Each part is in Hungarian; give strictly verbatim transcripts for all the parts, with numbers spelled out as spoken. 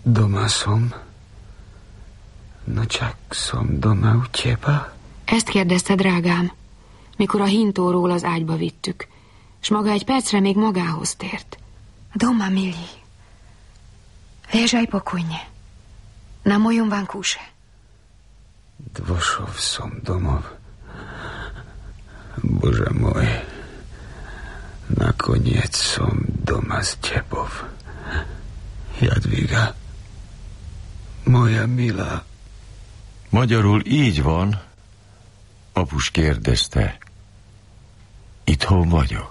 Doma som. No csak som doma u teba? Ezt kérdezte, drágám, mikor a hintóról az ágyba vittük, s maga egy percre még magához tért. Doma, milí. Ležaj pokojne. Na mojom vankúše. Dvošov som domov. Bože môj, nakoniec som doma s tebou. Jadviga, moja milá. Magyarul így van. Apus kérdezte. Itthon vagyok?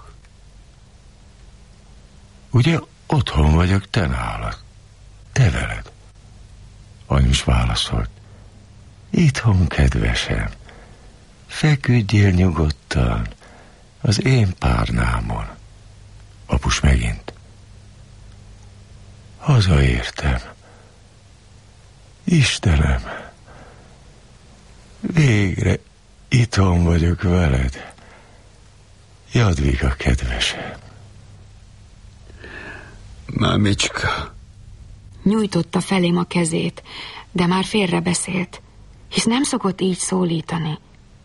Ugye otthon vagyok te nálad? Te veled? Anyus válaszolt. Itthon, kedvesem. Feküdjél nyugodtan az én párnámon. Apus megint. Hazaértem. Istenem, végre itthon vagyok veled. Jadviga, kedvesem. Mamicska. Nyújtotta felém a kezét, de már félre beszélt, hisz nem szokott így szólítani.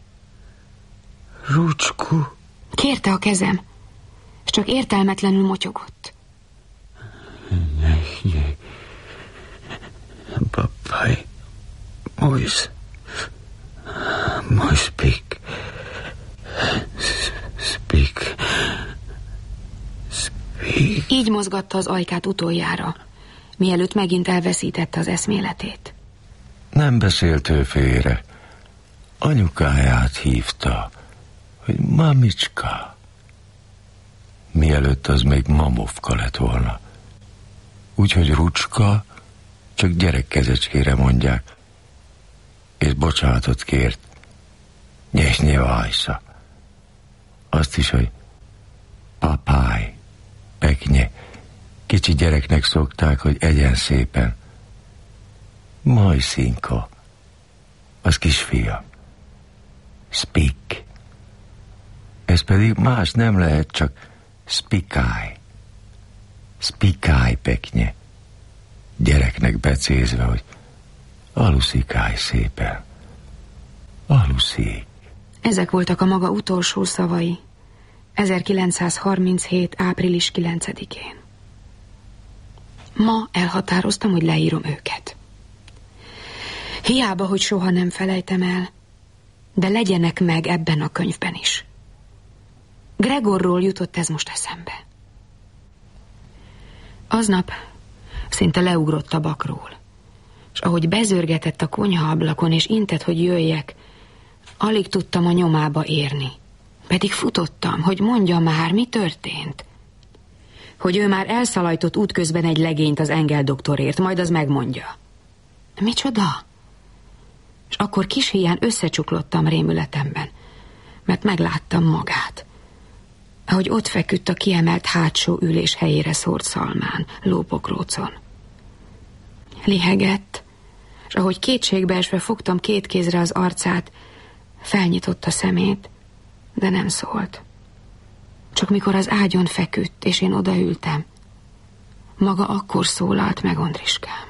Rucsku. Kérte a kezem, és csak értelmetlenül motyogott. Nech, nech. Papaj. Mojsz. Moj spik. Spik. Spik. Így mozgatta az ajkát utoljára, mielőtt megint elveszítette az eszméletét. Nem beszélt ő félre. Anyukáját hívta, hogy mamicska. Mielőtt az még mamovka lett volna. Úgyhogy Rucska csak gyerekkezecskére mondják. És bocsánatot kért. Nyesnye vajsza. Azt is, hogy papáj, peknye. Kicsi gyereknek szokták, hogy egyen szépen. Majszínka. Az kisfiam. Spik. Ez pedig más nem lehet, csak spikáj. Spikáj, peknye. Gyereknek becézve, hogy aluszikálj szépen. Aluszik. Ezek voltak a maga utolsó szavai. ezerkilencszázharminchét. április kilencedikén. Ma elhatároztam, hogy leírom őket. Hiába, hogy soha nem felejtem el, de legyenek meg ebben a könyvben is. Gregorról jutott ez most eszembe. Aznap szinte leugrott a bakról, és ahogy bezörgetett a konyhaablakon, és intett, hogy jöjjek, alig tudtam a nyomába érni. Pedig futottam, hogy mondja már, mi történt. Hogy ő már elszalajtott útközben egy legényt az Engel doktorért, majd az megmondja. Micsoda? És akkor kis híján összecsuklottam rémületemben, mert megláttam magát. Ahogy ott feküdt a kiemelt hátsó ülés helyére szórt szalmán, lópokrócon. Lihegett, és ahogy kétségbeesve fogtam két kézre az arcát, felnyitotta szemét, de nem szólt. Csak mikor az ágyon feküdt, és én odaültem, maga akkor szólalt meg, Ondriskám.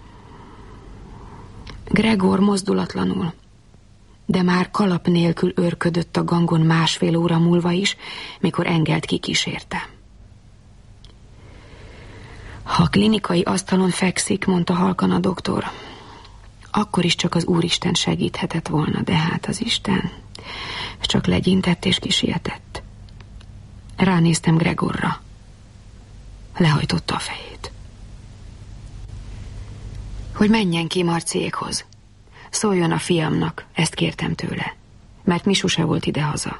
Gregor mozdulatlanul, de már kalap nélkül őrködött a gangon másfél óra múlva is, mikor Engelt kikísértem. Ha a klinikai asztalon fekszik, mondta halkan a doktor, akkor is csak az Úristen segíthetett volna, de hát az Isten csak legyintett és kisietett. Ránéztem Gregorra. Lehajtotta a fejét. Hogy menjen ki Marciékhoz. Szóljon a fiamnak, ezt kértem tőle, mert Misu se volt idehaza.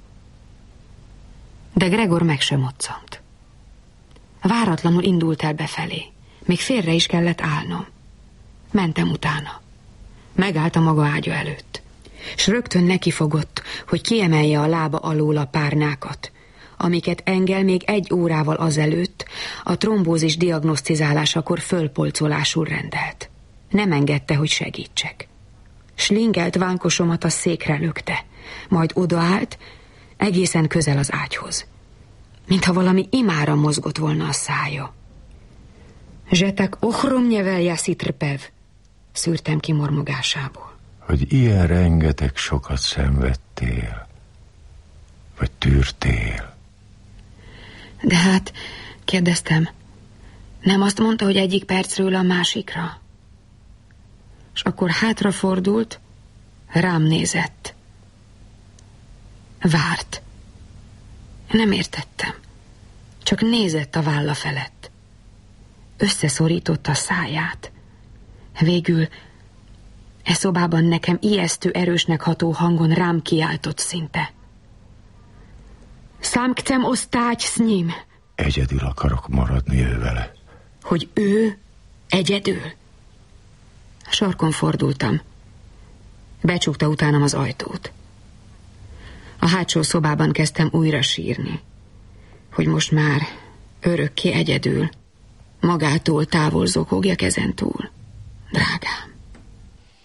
De Gregor meg sem moccant. Váratlanul indult el befelé. Még félre is kellett állnom. Mentem utána. Megállt a maga ágya előtt, s rögtön nekifogott, hogy kiemelje a lába alól a párnákat, amiket Engel még egy órával azelőtt a trombózis diagnosztizálásakor fölpolcolásul rendelt. Nem engedte, hogy segítsek. Slingelt vánkosomat a székre lökte, majd odaállt, egészen közel az ágyhoz, mintha valami imára mozgott volna a szája. Zsetek ochromnyevel jaszitrpev, szűrtem ki mormogásából. Hogy ilyen rengeteg sokat szenvedtél, vagy tűrtél. De hát, kérdeztem, nem azt mondta, hogy egyik percről a másikra? És akkor hátrafordult, rám nézett. Várt. Nem értettem. Csak nézett a válla felett. Összeszorította a száját. Végül e szobában nekem ijesztő erősnek ható hangon rám kiáltott szinte. Szám chcem ostať s ním. Egyedül akarok maradni ő vele. Hogy ő egyedül? Sarkon fordultam. Becsukta utánam az ajtót. A hátsó szobában kezdtem újra sírni, hogy most már örökké egyedül, magától távol zokogjak ezen túl.